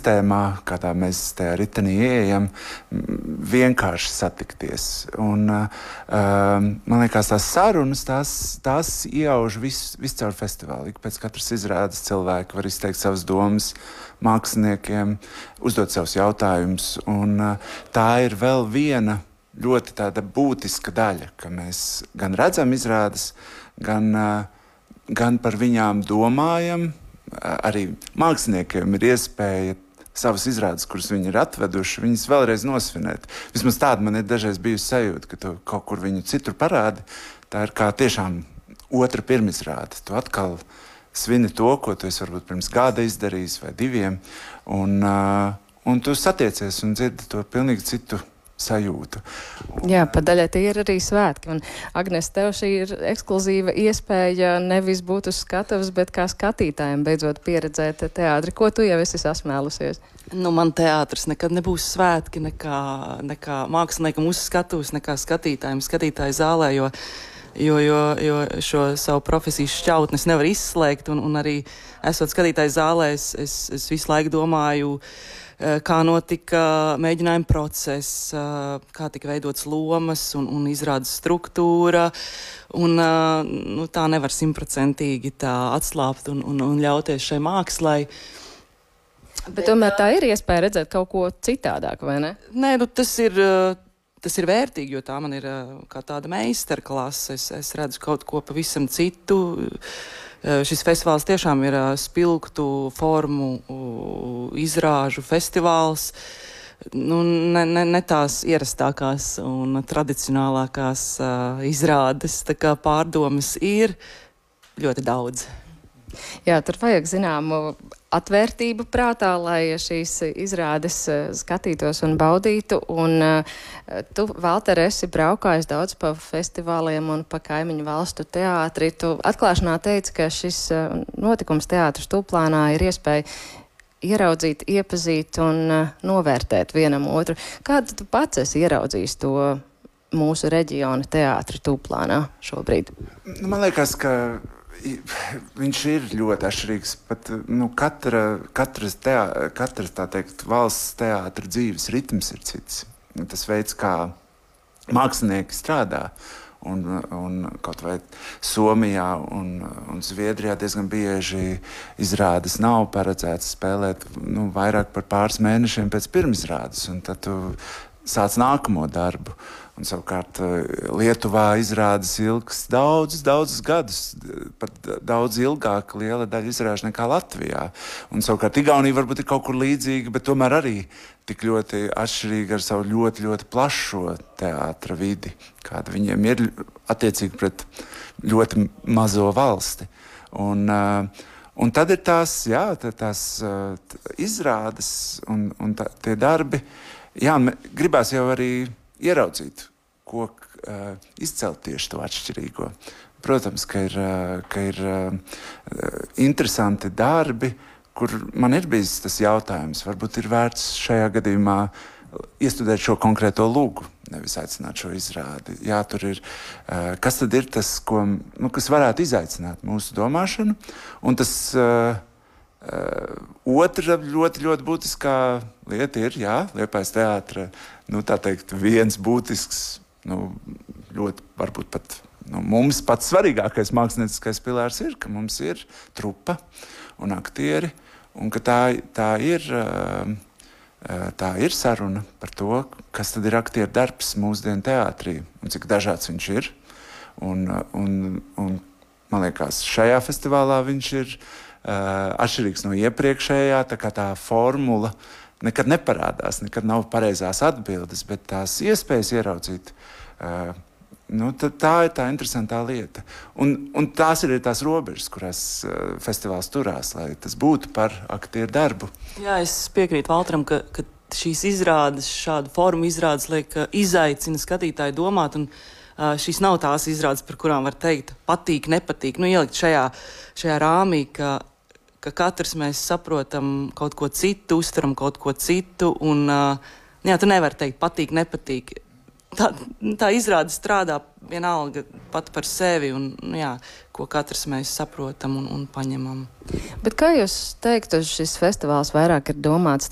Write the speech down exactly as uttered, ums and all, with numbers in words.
sistēmā, kādā mēs tajā ritenī ieejam, vienkārši satikties. Un, uh, man liekas, tās sarunas, tās, tās iauž visu vis caur festivālu. Ik pēc katras izrādes cilvēki var izteikt savas domas māksliniekiem, uzdot savus jautājumus. Un uh, tā ir vēl viena ļoti tāda būtiska daļa, ka mēs gan redzam izrādes, gan, uh, gan par viņām domājam. Arī māksliniekiem ir iespēja savas izrādes, kuras viņi ir atveduši, viņas vēlreiz nosvinēt. Vismaz tāda man ir dažreiz bijusi sajūta, ka tu kaut kur viņu citur parādi. Tā ir kā tiešām otra pirmizrāde. Tu atkal svini to, ko tu esi varbūt pirms gada izdarījis vai diviem, un, uh, un tu satiecies un dzirdi to pilnīgi citu sajūtu. Jā, pa daļai tie ir arī svētki. Un, Agnes, tev šī ir ekskluzīva iespēja nevis būt uz skatuves, bet kā skatītājiem beidzot pieredzēt teātri. Ko tu jau esi sasmēlusies? Nu, man teātris nekad nebūs svētki, nekā, nekā māksliniekam uz skatuves, nekā skatītājiem, skatītāju zālē, jo, jo, jo, jo šo savu profesiju šķautnes nevar izslēgt, un, un arī esot skatītāju zālē, es, es, es visu laiku domāju, kā notika mēģinājuma process, kā tika veidots lomas un, un izrādes struktūra. Un, nu, tā nevar simtprocentīgi tā atslāpt un, un, un ļauties šai mākslai. Bet, Bet tomēr tā ir iespēja redzēt kaut ko citādāk, vai ne? Nē, nu, tas ir, tas ir vērtīgi, jo tā man ir kā tāda meistarklase. Es, es redzu kaut ko pavisam citu. Šis festivāls tiešām ir spilgtu formu izrāžu festivāls. Nu, ne, ne, ne tās ierastākās un tradicionālākās uh, izrādes, tā kā pārdomas ir ļoti daudz. Jā, tur vajag zināmu atvērtību prātā, lai šīs izrādes skatītos un baudītu. Un uh, tu, Valter, esi braukājis daudz pa festivāliem un pa kaimiņu valstu teātri. Tu atklāšanā teici, ka šis uh, notikums teātris Tūplānā ir iespēja ieraudzīt, iepazīt un uh, novērtēt vienam otru. Kādu tu pats esi ieraudzījis to mūsu reģiona teātri Tūplānā šobrīd? Man liekas, ka viņš ir ļoti atšķirīgs. Pat, nu, katra, katras, teā, katras tā teikt, valsts teātra dzīves ritms ir cits. Tas veids, kā mākslinieki strādā, un, un kaut vai Somijā un, un Zviedrijā diezgan bieži izrādes nav paredzētas spēlēt nu, vairāk par pāris mēnešiem pēc pirmizrādes, un tad tu sāc nākamo darbu. Un savukārt Lietuvā izrādes ilgs daudzus, daudzus gadus, pat daudz ilgāk liela daļa izrāžu nekā Latvijā. Un savukārt Igaunija varbūt ir kaut kur līdzīga, bet tomēr arī tik ļoti atšķirīga ar savu ļoti, ļoti plašo teātra vidi, kāda viņiem ir attiecīgi pret ļoti mazo valsti. Un, un tad ir tās, jā, tās izrādes un, un tā, tie darbi, jā, gribās jau arī ieraudzīt, ko uh, izcelt tieši to atšķirīgo. Protams, ka ir, uh, ka ir uh, interesanti darbi, kur man ir bijis tas jautājums, varbūt ir vērts šajā gadījumā iestudēt šo konkrēto lūgu, nevis aicināt šo izrādi. Jā, tur ir, uh, kas tad ir tas, ko, nu, kas varētu izaicināt mūsu domāšanu, un tas uh, Uh, otra ļoti, ļoti būtiskā lieta ir, jā, Liepājas teātra, nu, tā teikt, viens būtisks, nu, ļoti, varbūt pat, nu, mums pats svarīgākais mākslinieckais pilārs ir, ka mums ir trupa un aktieri, un ka tā, tā ir, uh, tā ir saruna par to, kas tad ir aktieru darbs mūsdienu teātrī, un cik dažāds viņš ir, un, un, un man liekas, šajā festivālā viņš ir Uh, atšķirīgs no iepriekšējā, tā kā tā formula nekad neparādās, nekad nav pareizās atbildes, bet tās iespējas ieraudzīt, uh, nu, tā ir tā interesantā lieta. Un, un tās ir tās robežas, kurās uh, festivāls turās, lai tas būtu par aktieru darbu. Jā, es piekrītu Valtram, ka, ka šīs izrādes, šādu formu izrādes liek izaicina skatītāju domāt, un uh, šīs nav tās izrādes, par kurām var teikt patīk, nepatīk, nu ielikt šajā, šajā rāmī, ka ka katrs mēs saprotam kaut ko citu, uztveram kaut ko citu, un uh, jā, tu nevari teikt patīk, nepatīk. Tā, tā izrāde strādā vienalga pat par sevi, un jā, ko katrs mēs saprotam un, un paņemam. Bet kā jūs teiktu, šis festivāls vairāk ir domāts